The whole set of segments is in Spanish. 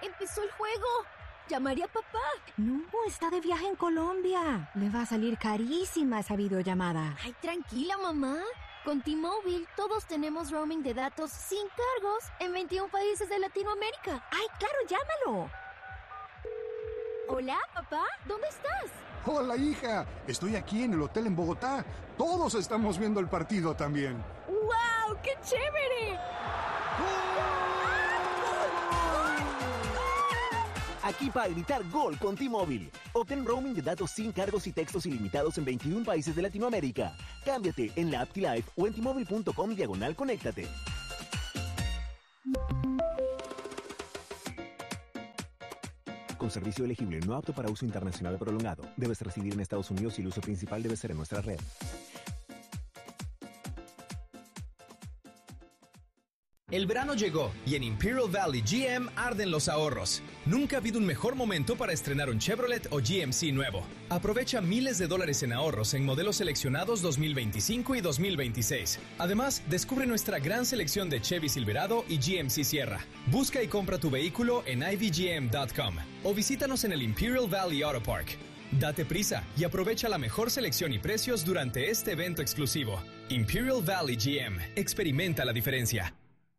¡Empezó el juego! ¡Llamaré a papá! No, está de viaje en Colombia. Le va a salir carísima esa videollamada. Ay, tranquila, mamá. Con T-Mobile todos tenemos roaming de datos sin cargos en 21 países de Latinoamérica. ¡Ay, claro, llámalo! Hola, papá. ¿Dónde estás? Hola, hija. Estoy aquí en el hotel en Bogotá. Todos estamos viendo el partido también. ¡Wow! ¡Qué chévere! Aquí para gritar gol con T-Mobile. Obtén roaming de datos sin cargos y textos ilimitados en 21 países de Latinoamérica. Cámbiate en la app T-Life o en T-Mobile.com/conéctate. Con servicio elegible, no apto para uso internacional prolongado. Debes residir en Estados Unidos y el uso principal debe ser en nuestra red. El verano llegó y en Imperial Valley GM arden los ahorros. Nunca ha habido un mejor momento para estrenar un Chevrolet o GMC nuevo. Aprovecha miles de dólares en ahorros en modelos seleccionados 2025 y 2026. Además, descubre nuestra gran selección de Chevy Silverado y GMC Sierra. Busca y compra tu vehículo en ivgm.com o visítanos en el Imperial Valley Auto Park. Date prisa y aprovecha la mejor selección y precios durante este evento exclusivo. Imperial Valley GM. Experimenta la diferencia.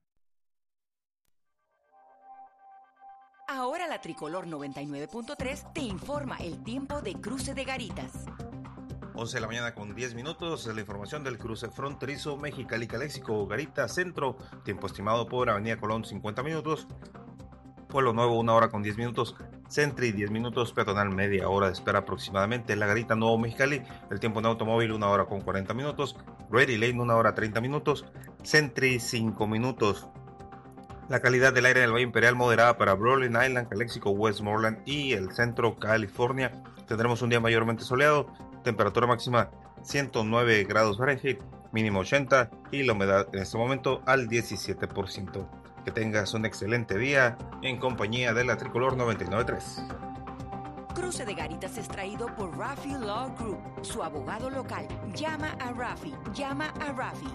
Ahora la Tricolor 99.3 te informa el tiempo de cruce de Garitas. 11 de la mañana con 10 minutos, la información del cruce fronterizo Mexicali-Caléxico, Garitas Centro, tiempo estimado por Avenida Colón 50 minutos, Pueblo Nuevo 1 hora con 10 minutos, Sentry 10 minutos, peatonal media hora de espera aproximadamente, La Garita Nuevo Mexicali, el tiempo en automóvil 1 hora con 40 minutos, Ready Lane 1 hora 30 minutos, Sentry 5 minutos. La calidad del aire en el Valle Imperial moderada para Brawling Island, Caléxico, Westmoreland y el centro California. Tendremos un día mayormente soleado, temperatura máxima 109 grados Fahrenheit, mínimo 80 y la humedad en este momento al 17%. Que tengas un excelente día en compañía de la Tricolor 99.3. Cruce de Garitas es traído por Rafi Law Group, su abogado local. Llama a Rafi, llama a Rafi.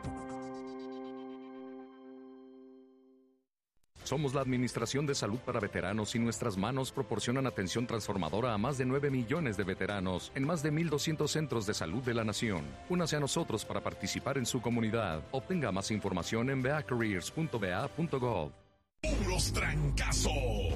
Somos la Administración de Salud para Veteranos y nuestras manos proporcionan atención transformadora a más de 9 millones de veteranos en más de 1,200 centros de salud de la nación. Únase a nosotros para participar en su comunidad. Obtenga más información en beacareers.ba.gov. ¡Puros trancazos!